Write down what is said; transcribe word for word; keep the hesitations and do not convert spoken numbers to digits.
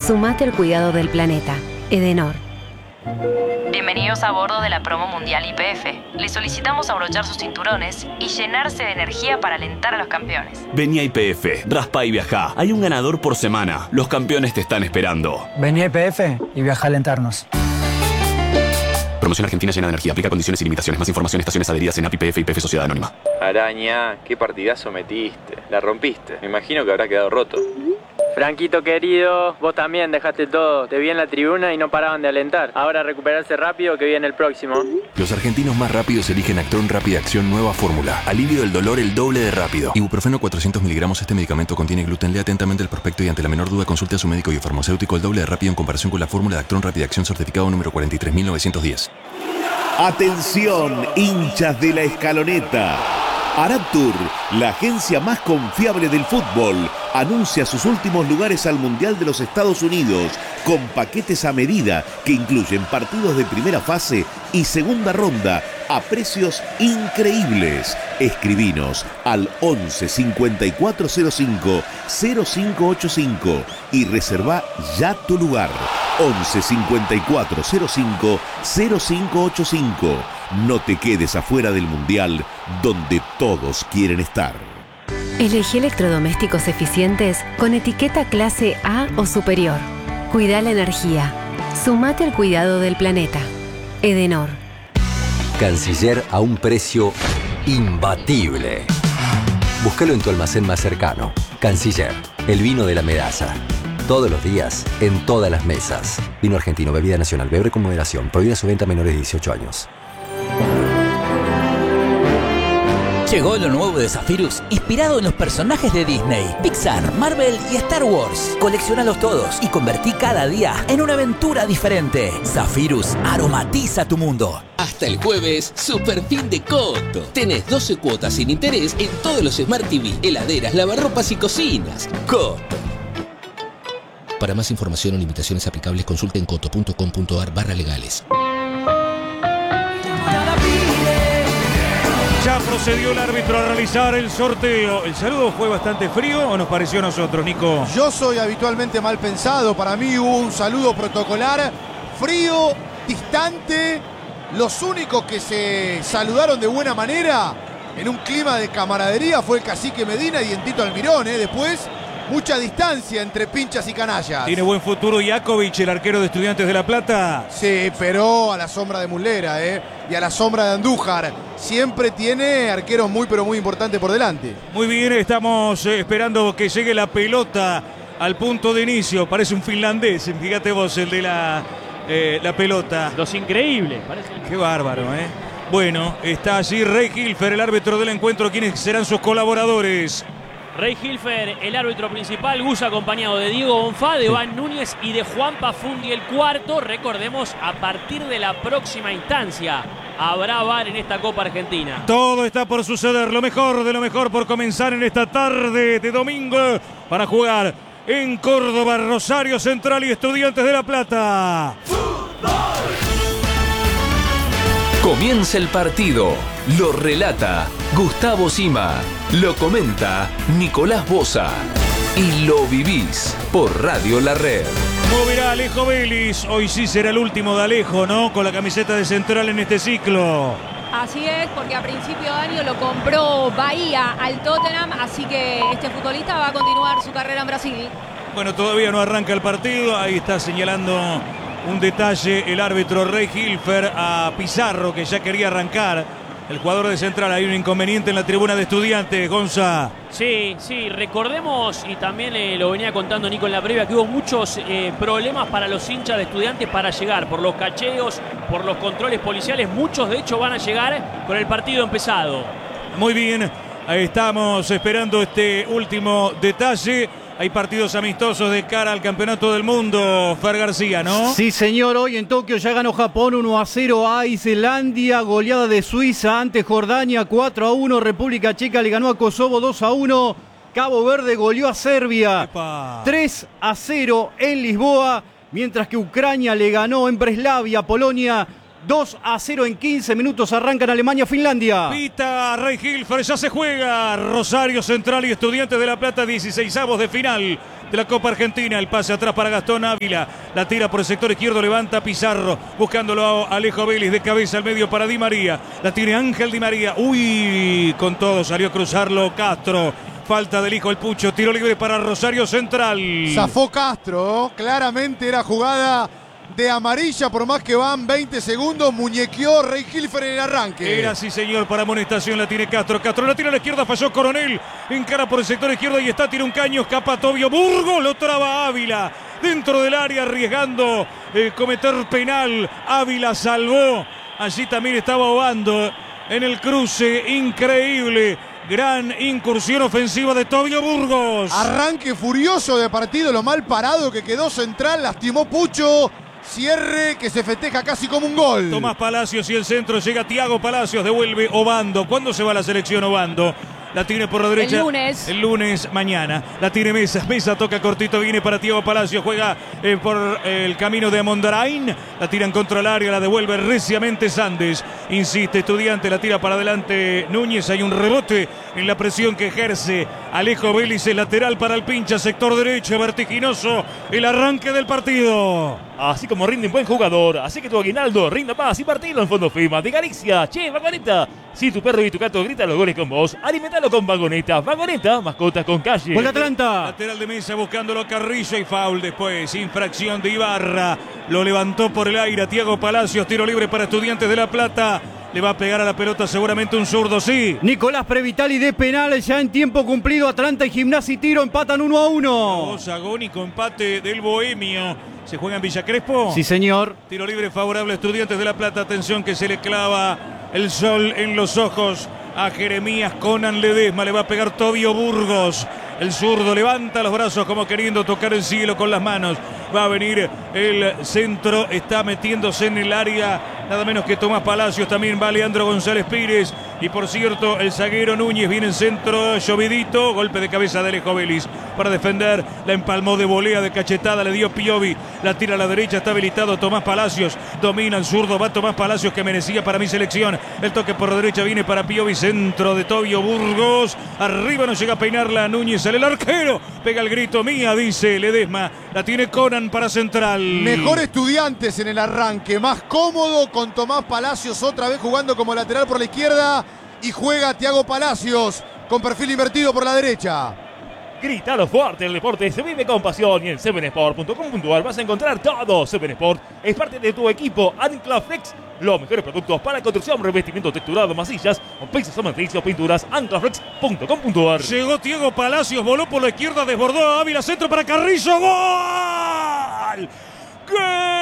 Sumate al cuidado del planeta. Edenor. Bienvenidos a bordo de la promo mundial Y P F. Les solicitamos abrochar sus cinturones y llenarse de energía para alentar a los campeones. Vení a Y P F, raspa y viajá. Hay un ganador por semana. Los campeones te están esperando. Vení a Y P F y viajá a alentarnos. Promoción Argentina llena de energía. Aplica condiciones y limitaciones. Más información, estaciones adheridas en A P I P F y P F Sociedad Anónima. Araña, qué partidazo metiste. La rompiste. Me imagino que habrá quedado roto. Franquito querido, vos también dejaste todo. Te vi en la tribuna y no paraban de alentar. Ahora recuperarse rápido que viene el próximo. Los argentinos más rápidos eligen Actron Rápida Acción Nueva Fórmula. Alivio del dolor el doble de rápido. Ibuprofeno cuatrocientos miligramos. Este medicamento contiene gluten. Lea atentamente el prospecto y ante la menor duda consulte a su médico y farmacéutico. El doble de rápido en comparación con la fórmula de Actron Rápida Acción certificado número cuarenta y tres mil novecientos diez. Atención, hinchas de la Escaloneta. Araptur, la agencia más confiable del fútbol, anuncia sus últimos lugares al Mundial de los Estados Unidos con paquetes a medida que incluyen partidos de primera fase y segunda ronda a precios increíbles. Escribinos al once cincuenta y cuatro cero cinco cero cinco ochenta y cinco y reserva ya tu lugar. once cincuenta y cuatro cero cinco cero cinco ochenta y cinco. No te quedes afuera del Mundial, donde todos quieren estar. Elegí electrodomésticos eficientes con etiqueta clase A o superior. Cuida la energía. Sumate al cuidado del planeta. Edenor. Canciller a un precio imbatible. Búscalo en tu almacén más cercano. Canciller, el vino de la Medaza. Todos los días, en todas las mesas. Vino argentino, bebida nacional, beber con moderación. Prohibida su venta a menores de dieciocho años. Llegó lo nuevo de Zephyrus, inspirado en los personajes de Disney, Pixar, Marvel y Star Wars. Coleccionalos todos y convertí cada día en una aventura diferente. Zephyrus aromatiza tu mundo. Hasta el jueves, super fin de Coto. Tenés doce cuotas sin interés en todos los Smart T V, heladeras, lavarropas y cocinas. Coto. Para más información o limitaciones aplicables, consulten coto punto com punto ar barra legales. Ya procedió el árbitro a realizar el sorteo. ¿El saludo fue bastante frío o nos pareció a nosotros, Nico? Yo soy habitualmente mal pensado. Para mí hubo un saludo protocolar, frío, distante. Los únicos que se saludaron de buena manera en un clima de camaradería fue el cacique Medina y Dientito Almirón. ¿eh? Después, mucha distancia entre pinchas y canallas. ¿Tiene buen futuro Jakovic, el arquero de Estudiantes de La Plata? Sí, pero a la sombra de Muslera, ¿eh? Y a la sombra de Andújar. Siempre tiene arqueros muy, pero muy importantes por delante. Muy bien, estamos eh, esperando que llegue la pelota al punto de inicio. Parece un finlandés, fíjate vos, el de la, eh, la pelota. Los increíbles, parece. Qué bárbaro, ¿eh? Bueno, está allí Rey Hilfer, el árbitro del encuentro. ¿Quiénes serán sus colaboradores? Rey Hilfer, el árbitro principal, Gus acompañado de Diego Bonfá, de Van Núñez y de Juan Pafundi el cuarto. Recordemos, a partir de la próxima instancia habrá V A R en esta Copa Argentina. Todo está por suceder, lo mejor de lo mejor por comenzar en esta tarde de domingo para jugar en Córdoba, Rosario Central y Estudiantes de La Plata. Comienza el partido, lo relata Gustavo Sima, lo comenta Nicolás Boza y lo vivís por Radio La Red. Moverá Alejo Vélez, hoy sí será el último de Alejo, ¿no? Con la camiseta de Central en este ciclo. Así es, porque a principio de año lo compró Bahía al Tottenham, así que este futbolista va a continuar su carrera en Brasil. Bueno, todavía no arranca el partido, ahí está señalando un detalle el árbitro Rey Hilfer a Pizarro, que ya quería arrancar. El jugador de Central, hay un inconveniente en la tribuna de Estudiantes, Gonza. Sí, sí, recordemos, y también eh, lo venía contando Nico en la previa, que hubo muchos eh, problemas para los hinchas de Estudiantes para llegar, por los cacheos, por los controles policiales. Muchos, de hecho, van a llegar con el partido empezado. Muy bien, ahí estamos esperando este último detalle. Hay partidos amistosos de cara al Campeonato del Mundo, Fer García, ¿no? Sí, señor. Hoy en Tokio ya ganó Japón uno a cero a Islandia. Goleada de Suiza ante Jordania cuatro a uno. República Checa le ganó a Kosovo dos a uno. Cabo Verde goleó a Serbia Epa. tres a cero en Lisboa. Mientras que Ucrania le ganó en Breslavia a Polonia dos a cero en quince minutos. Arrancan Alemania-Finlandia. Pita Rey Hilfer, ya se juega. Rosario Central y Estudiantes de La Plata, dieciseisavos de final de la Copa Argentina. El pase atrás para Gastón Ávila. La tira por el sector izquierdo, levanta Pizarro. Buscándolo a Alejo Vélez, de cabeza al medio para Di María. La tiene Ángel Di María. Uy, con todo salió a cruzarlo Castro. Falta del hijo el Pucho. Tiro libre para Rosario Central. Zafó Castro. Claramente era jugada de amarilla, por más que van veinte segundos. Muñequeó Rey Hilfer en el arranque. Era sí, señor, para amonestación. La tiene Castro. Castro la tira a la izquierda, falló Coronel. Encara por el sector izquierdo y está. Tira un caño, escapa Tobio Burgos. Lo traba Ávila. Dentro del área, arriesgando eh, cometer penal. Ávila salvó. Allí también estaba Obando en el cruce. Increíble. Gran incursión ofensiva de Tobio Burgos. Arranque furioso de partido, lo mal parado que quedó Central, lastimó Pucho. Cierre que se festeja casi como un gol. Tomás Palacios y el centro, llega Tiago Palacios, devuelve Obando. ¿Cuándo se va la selección Obando? La tiene por la derecha. El lunes. El lunes, mañana. La tiene Mesa. Mesa toca cortito, viene para Tiago Palacios. Juega eh, por eh, el camino de Mondarain. La tiran contra el área, la devuelve reciamente Sandes. Insiste Estudiante, la tira para adelante Núñez. Hay un rebote en la presión que ejerce Alejo Vélez. El lateral para el pincha, sector derecho, vertiginoso. El arranque del partido. Así como rinde un buen jugador, así que tu aguinaldo rinda más y partilo en Fondo FEMA de Galicia. Che, Vagoneta, si tu perro y tu gato gritan los goles con vos, alimentalo con Vagoneta. Vagoneta, mascotas con calle. ¡Gol Atlanta! Lateral de Mesa buscándolo a Carrillo y foul después. Infracción de Ibarra. Lo levantó por el aire a Tiago Palacios. Tiro libre para Estudiantes de La Plata. Le va a pegar a la pelota seguramente un zurdo, sí. Nicolás Previtali de penal ya en tiempo cumplido. Atlanta y Gimnasia y Tiro empatan uno a uno. Agónico empate del Bohemio. ¿Se juega en Villa Crespo? Sí, señor. Tiro libre favorable a Estudiantes de La Plata. Atención que se le clava el sol en los ojos a Jeremías Conan Ledesma. Le va a pegar Tobio Burgos. El zurdo levanta los brazos como queriendo tocar el cielo con las manos. Va a venir el centro. Está metiéndose en el área. Nada menos que Tomás Palacios. También va Leandro González Pires. Y por cierto, el zaguero Núñez viene en centro. Llovidito. Golpe de cabeza de Alejo Vélez. Para defender. La empalmó de volea, de cachetada. Le dio Piovi. La tira a la derecha. Está habilitado Tomás Palacios. Domina el zurdo. Va Tomás Palacios, que merecía para mi selección. El toque por la derecha viene para Piovi. Centro de Tobio Burgos. Arriba no llega a peinarla Núñez. Sale el arquero. Pega el grito. Mía, dice Ledesma. La tiene Conan para Central. Mejor Estudiantes en el arranque. Más cómodo con Tomás Palacios otra vez jugando como lateral por la izquierda. Y juega Tiago Palacios con perfil invertido por la derecha. Gritalo fuerte, el deporte se vive con pasión y en seven sport punto com punto ar vas a encontrar todo. Seven Sport es parte de tu equipo. Anclaflex, los mejores productos para construcción, revestimiento texturado, masillas, pisos cementicios, pinturas. Anclaflex punto com punto ar. Llegó Tiago Palacios, voló por la izquierda, desbordó a Ávila, centro para Carrillo. ¡Gol! ¡Gol!